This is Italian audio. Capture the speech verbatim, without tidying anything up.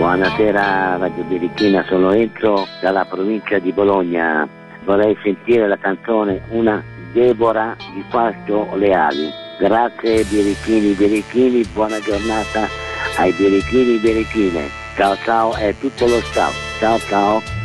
Buonasera Radio Birichina, sono Enzo dalla provincia di Bologna. Vorrei sentire la canzone Una Deborah di Fausto Leali. Grazie Birichini, Birichini, buona giornata ai Birichini, Birichine. Ciao ciao e tutto lo staff. Ciao ciao.